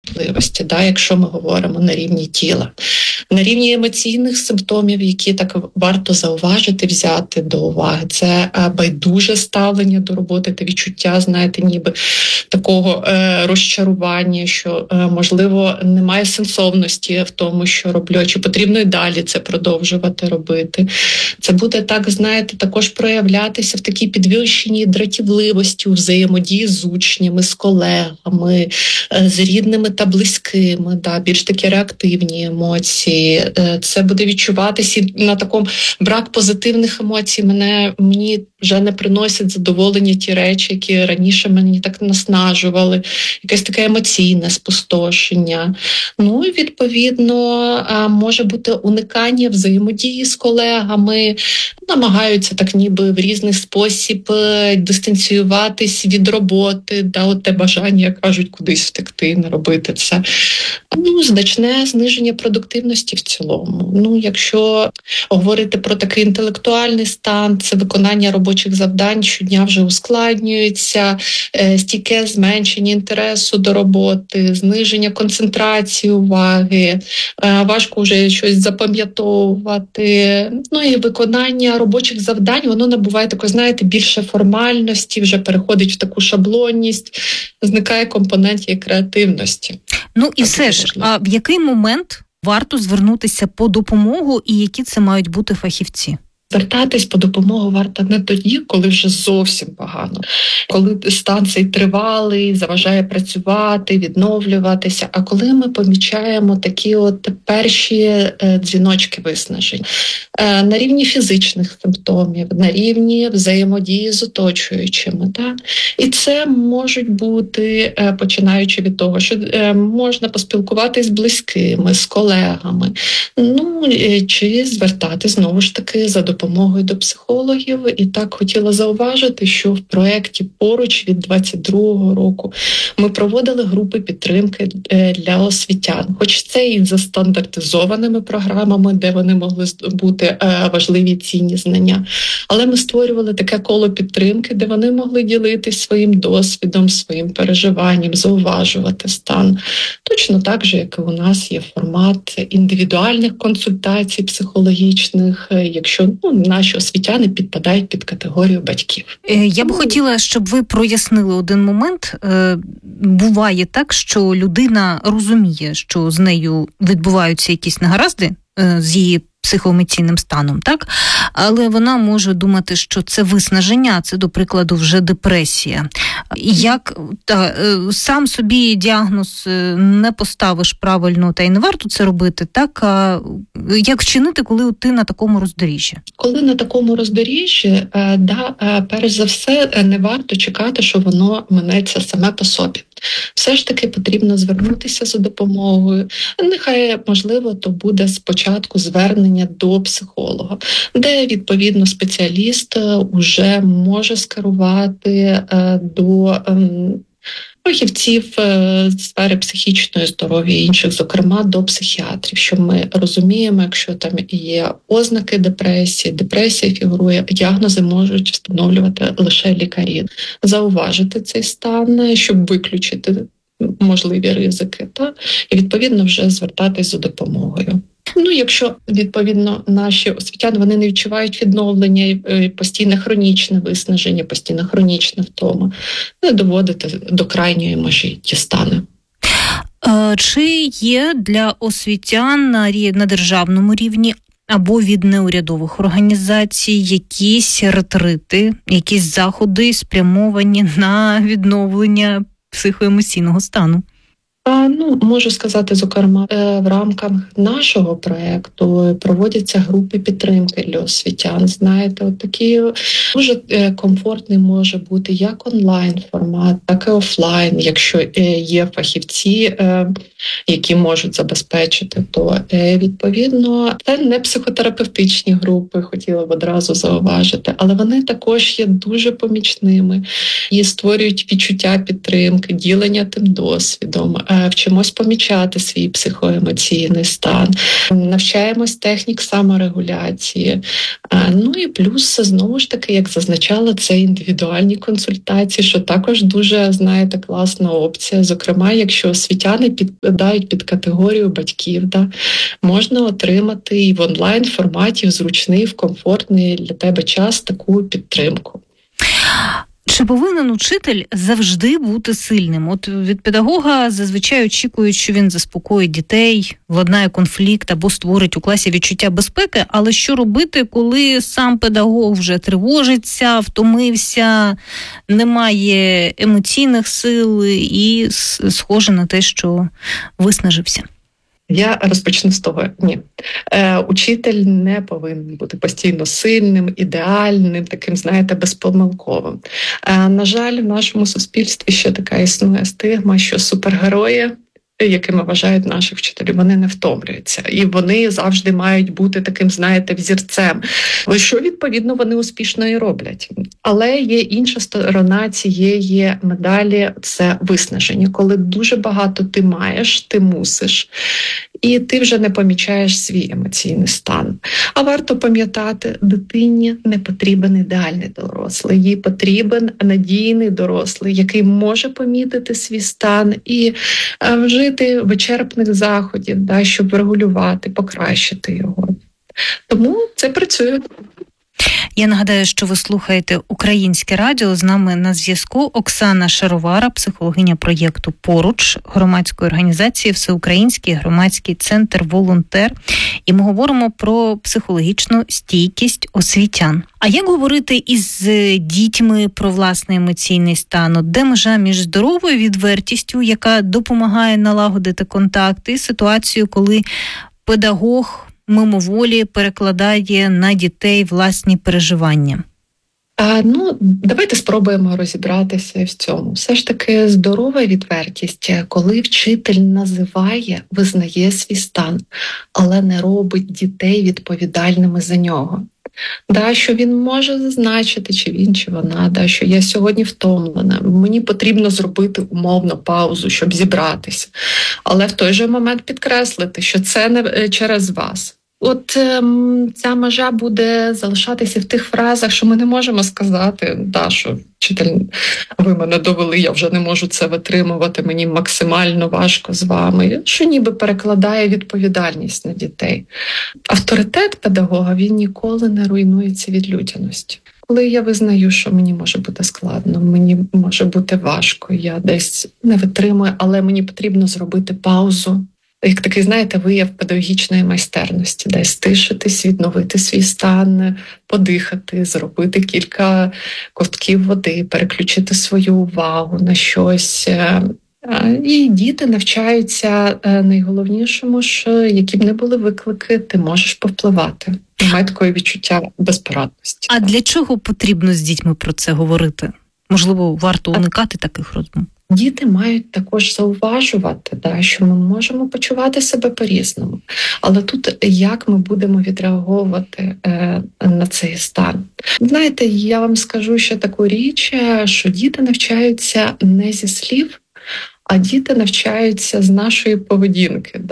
можливості, якщо ми говоримо на рівні тіла. На рівні емоційних симптомів, які так варто зауважити, взяти до уваги, це байдуже ставлення до роботи та відчуття, ніби такого розчарування, що, можливо, немає сенсовності в тому, що роблю, чи потрібно і далі це продовжувати робити. Це буде також проявлятися в такій підвищеній дратівливості у взаємодії з учнями, з колегами, з рідними та близькими, більш такі реактивні емоції. Це буде відчуватися і на такому брак позитивних емоцій. Мені вже не приносять задоволення ті речі, які раніше мені так наснажували. Якесь таке емоційне спустошення. Ну і відповідно може бути уникання взаємодії з колегами, намагаються так ніби в різний спосіб дистанціюватись від роботи, те бажання, як кажуть, кудись втекти, не робити це. Значне зниження продуктивності в цілому. Якщо говорити про такий інтелектуальний стан, це виконання робочих завдань щодня вже ускладнюється, стійке зменшення інтересу до роботи, зниження концентрації уваги, важко вже щось запам'ятовувати. І виконання робочих завдань, воно набуває такої, більше формальності, вже переходить в таку шаблонність, зникає компонент її креативності. І все ж, а в який момент варто звернутися по допомогу і які це мають бути фахівці? Звертатись по допомогу варто не тоді, коли вже зовсім погано, коли стан цей тривалий, заважає працювати, відновлюватися, а коли ми помічаємо такі перші дзвіночки виснажень на рівні фізичних симптомів, на рівні взаємодії з оточуючими. І це можуть бути, починаючи від того, що можна поспілкуватись з близькими, з колегами, чи звертати знову ж таки за допомогою до психологів. І так хотіла зауважити, що в проєкті «Поруч» від 22-го року ми проводили групи підтримки для освітян. Хоч це і за стандартизованими програмами, де вони могли здобути важливі цінні знання. Але ми створювали таке коло підтримки, де вони могли ділитись своїм досвідом, своїм переживанням, зауважувати стан. Точно так же, як і у нас є формат індивідуальних консультацій психологічних, якщо наші освітяни підпадають під категорію батьків. Я б хотіла, щоб ви прояснили один момент. Буває так, що людина розуміє, що з нею відбуваються якісь негаразди з її психоемоційним станом, так? Але вона може думати, що це виснаження, це, до прикладу, вже депресія. Сам собі діагноз не поставиш правильно, та й не варто це робити, так? А як вчинити, коли ти на такому роздоріжжі? Коли на такому роздоріжжі, перш за все, не варто чекати, що воно минеться саме по собі. Все ж таки потрібно звернутися за допомогою. Нехай, можливо, то буде спочатку звернення до психолога, де, відповідно, спеціаліст уже може скерувати до фахівців сфери психічної здоров'я і інших, зокрема, до психіатрів, що ми розуміємо, якщо там є ознаки депресії, депресія фігурує, діагнози можуть встановлювати лише лікарі. Зауважити цей стан, щоб виключити можливі ризики, і, відповідно, вже звертатись за допомогою. Якщо, відповідно, наші освітяни, вони не відчувають відновлення, постійне хронічне виснаження, постійна хронічна втома, не доводити до крайньої межі ті стани. Чи є для освітян на державному рівні або від неурядових організацій якісь ретрити, якісь заходи спрямовані на відновлення психоемоційного стану? Можу сказати, зокрема, в рамках нашого проєкту проводяться групи підтримки для освітян. Такі дуже комфортний може бути як онлайн-формат, так і офлайн, якщо є фахівці, які можуть забезпечити, то, відповідно, це не психотерапевтичні групи, хотіла б одразу зауважити, але вони також є дуже помічними і створюють відчуття підтримки, ділення тим досвідом, вчимось помічати свій психоемоційний стан, навчаємось технік саморегуляції. Ну і плюс, знову ж таки, як зазначала, це індивідуальні консультації, що також дуже, знаєте, класна опція. Зокрема, якщо освітяни підпадають під категорію батьків, можна отримати і в онлайн-форматі, в зручний, в комфортний для тебе час таку підтримку. Чи повинен учитель завжди бути сильним? От від педагога зазвичай очікують, що він заспокоїть дітей, владнає конфлікт або створить у класі відчуття безпеки, але що робити, коли сам педагог вже тривожиться, втомився, не має емоційних сил і схоже на те, що виснажився? Я розпочну з того. Ні. Учитель не повинен бути постійно сильним, ідеальним, таким, знаєте, безпомилковим. На жаль, в нашому суспільстві ще така існує стигма, що супергерої, якими вважають наших вчителів, вони не втомлюються. І вони завжди мають бути таким, знаєте, взірцем. Що, відповідно, вони успішно і роблять. Але є інша сторона цієї медалі – це виснаження. Коли дуже багато ти маєш, ти мусиш, і ти вже не помічаєш свій емоційний стан. А варто пам'ятати, дитині не потрібен ідеальний дорослий, їй потрібен надійний дорослий, який може помітити свій стан і вжити вичерпних заходів, щоб регулювати, покращити його. Тому це працює. Я нагадаю, що ви слухаєте Українське радіо. З нами на зв'язку Оксана Шаровара, психологиня проєкту «Поруч» громадської організації Всеукраїнський громадський центр «Волонтер». І ми говоримо про психологічну стійкість освітян. А як говорити із дітьми про власний емоційний стан? Де межа між здоровою відвертістю, яка допомагає налагодити контакти, і ситуацією, коли педагог мимоволі перекладає на дітей власні переживання? Давайте спробуємо розібратися в цьому. Все ж таки здорова відвертість, коли вчитель називає, визнає свій стан, але не робить дітей відповідальними за нього. Що він може зазначити, чи він, чи вона, що я сьогодні втомлена, мені потрібно зробити умовно паузу, щоб зібратися. Але в той же момент підкреслити, що це не через вас. Ця межа буде залишатися в тих фразах, що ми не можемо сказати, що вчитель, ви мене довели, я вже не можу це витримувати, мені максимально важко з вами, що ніби перекладає відповідальність на дітей. Авторитет педагога, він ніколи не руйнується від людяності. Коли я визнаю, що мені може бути складно, мені може бути важко, я десь не витримую, але мені потрібно зробити паузу, як такий, знаєте, вияв педагогічної майстерності, десь стишитись, відновити свій стан, подихати, зробити кілька ковтків води, переключити свою увагу на щось. І діти навчаються найголовнішому, що які б не були виклики, ти можеш повпливати. Немає такої відчуття безпорадності. А для чого потрібно з дітьми про це говорити? Можливо, варто уникати таких розмов? Діти мають також зауважувати, що ми можемо почувати себе по-різному. Але тут як ми будемо відреагувати на цей стан? Знаєте, я вам скажу ще таку річ, що діти навчаються не зі слів, а діти навчаються з нашої поведінки.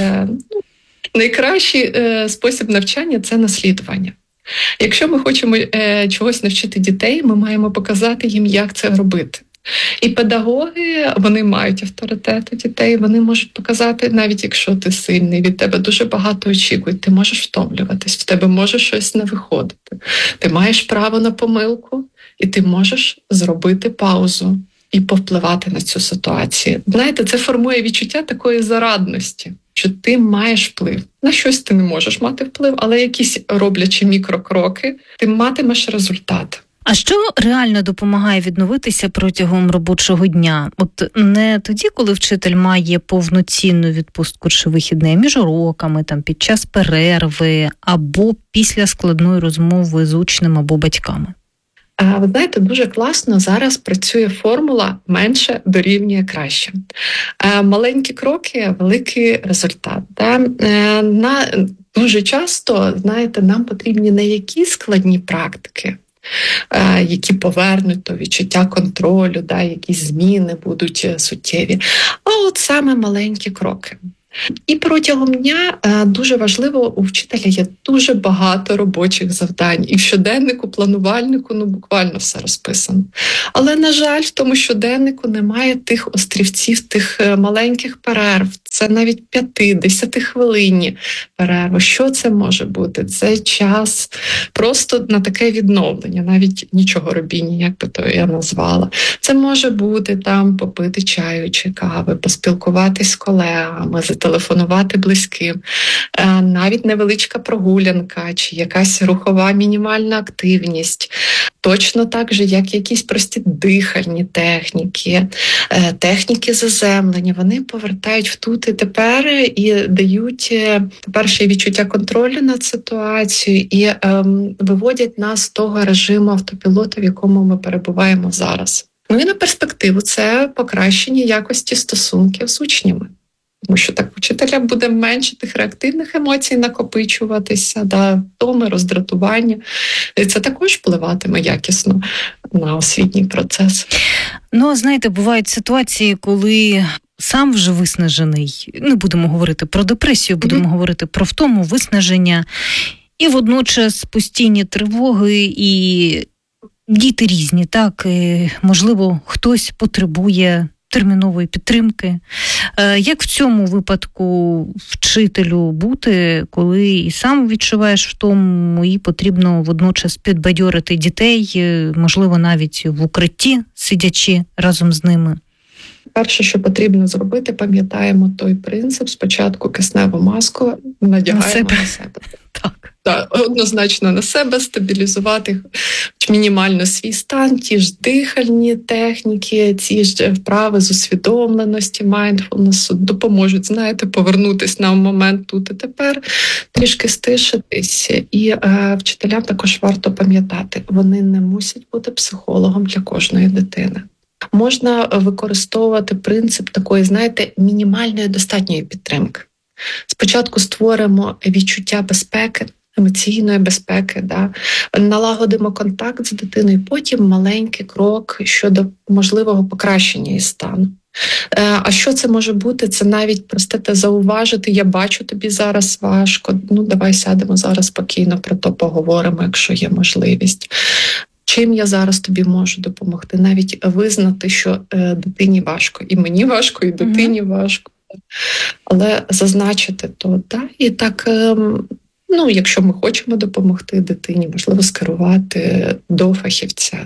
Найкращий спосіб навчання – це наслідування. Якщо ми хочемо чогось навчити дітей, ми маємо показати їм, як це робити. І педагоги, вони мають авторитет у дітей, вони можуть показати, навіть якщо ти сильний, від тебе дуже багато очікують, ти можеш втомлюватись, в тебе може щось не виходити. Ти маєш право на помилку, і ти можеш зробити паузу і повпливати на цю ситуацію. Знаєте, це формує відчуття такої зарадності, що ти маєш вплив. На щось ти не можеш мати вплив, але якісь роблячи мікрокроки, ти матимеш результат. А що реально допомагає відновитися протягом робочого дня? От не тоді, коли вчитель має повноцінну відпустку чи вихідне, між уроками, під час перерви, або після складної розмови з учнем або батьками? Ви знаєте, дуже класно зараз працює формула «менше дорівнює краще». Маленькі кроки – великий результат. Дуже часто, знаєте, нам потрібні не якісь складні практики, які повернуть то відчуття контролю, якісь зміни будуть суттєві. А от саме маленькі кроки. І протягом дня дуже важливо, у вчителя є дуже багато робочих завдань. І в щоденнику, планувальнику, буквально все розписано. Але, на жаль, в тому щоденнику немає тих острівців, тих маленьких перерв. Це навіть 5-10 хвилинні перерви. Що це може бути? Це час просто на таке відновлення, навіть нічого робіння, як би то я назвала. Це може бути там попити чаю чи кави, поспілкуватись з колегами, зателефонувати близьким, навіть невеличка прогулянка чи якась рухова мінімальна активність. Точно так же, як якісь прості дихальні техніки, техніки заземлення, вони повертають в тут і тепер і дають перше відчуття контролю над ситуацією і виводять нас з того режиму автопілота, в якому ми перебуваємо зараз. Ну і на перспективу це покращення якості стосунків з учнями. Тому що так вчителя буде менше тих реактивних емоцій накопичуватися, втоми, роздратування. І це також впливатиме якісно на освітній процес. Ну, знаєте, бувають ситуації, коли сам вже виснажений. Не будемо говорити про депресію, будемо говорити про втому, виснаження. І водночас постійні тривоги, і діти різні, так? І, можливо, хтось потребує термінової підтримки. Як в цьому випадку вчителю бути, коли і сам відчуваєш втому, і потрібно водночас підбадьорити дітей, можливо, навіть в укритті, сидячи разом з ними? Перше, що потрібно зробити, пам'ятаємо той принцип. Спочатку кисневу маску надягаємо на себе. Так, однозначно на себе, стабілізувати мінімально свій стан, ті ж дихальні техніки, ці ж вправи з усвідомленості, майндфулнесу допоможуть, повернутися на момент тут і тепер, трішки стишитись. І вчителям також варто пам'ятати, вони не мусять бути психологом для кожної дитини. Можна використовувати принцип такої, мінімальної достатньої підтримки. Спочатку створимо відчуття безпеки, емоційної безпеки, налагодимо контакт з дитиною, потім маленький крок щодо можливого покращення її стану. А що це може бути? Це навіть просте зауважити, я бачу, тобі зараз важко, давай сядемо зараз спокійно про то поговоримо, якщо є можливість. Чим я зараз тобі можу допомогти? Навіть визнати, що дитині важко, і мені важко, і дитині важко. Але зазначити то, і так, якщо ми хочемо допомогти дитині, можливо, скерувати до фахівця.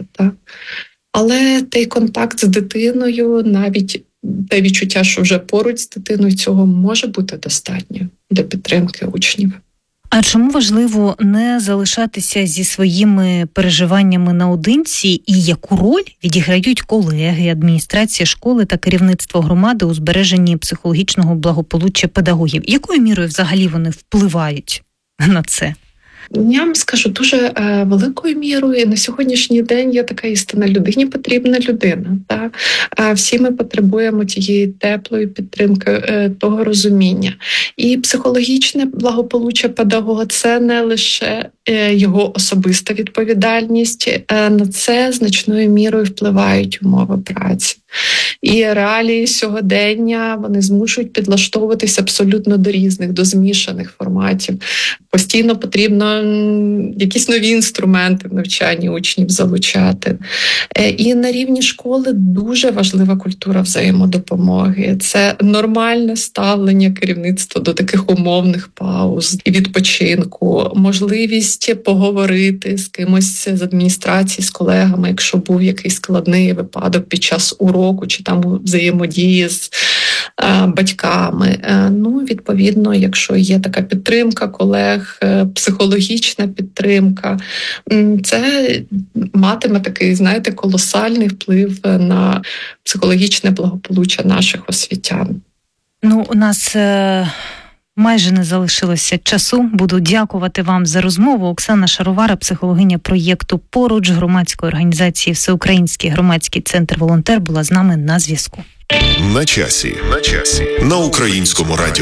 Але той контакт з дитиною, навіть те відчуття, що вже поруч з дитиною, цього може бути достатньо для підтримки учнів. А чому важливо не залишатися зі своїми переживаннями наодинці, і яку роль відіграють колеги, адміністрація школи та керівництво громади у збереженні психологічного благополуччя педагогів? Якою мірою взагалі вони впливають на це? Я вам скажу, дуже великою мірою на сьогоднішній день є така істина: людині потрібна людина. Всі ми потребуємо тієї теплої підтримки, того розуміння. І психологічне благополуччя педагога – це не лише його особиста відповідальність, на це значною мірою впливають умови праці. І реалії сьогодення, вони змушують підлаштовуватися абсолютно до різних, до змішаних форматів. Постійно потрібно якісь нові інструменти в навчанні учнів залучати. І на рівні школи дуже важлива культура взаємодопомоги. Це нормальне ставлення керівництва до таких умовних пауз і відпочинку, можливість поговорити з кимось з адміністрації, з колегами, якщо був якийсь складний випадок під час уроку чи там взаємодії з батьками. Відповідно, якщо є така підтримка колег, психологічна підтримка, це матиме такий, колосальний вплив на психологічне благополуччя наших освітян. У нас майже не залишилося часу. Буду дякувати вам за розмову. Оксана Шаровара, психологиня проєкту «Поруч» громадської організації «Всеукраїнський громадський центр Волонтер», була з нами на зв'язку. На часі. На Українському радіо.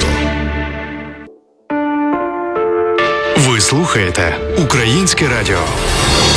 Ви слухаєте Українське радіо.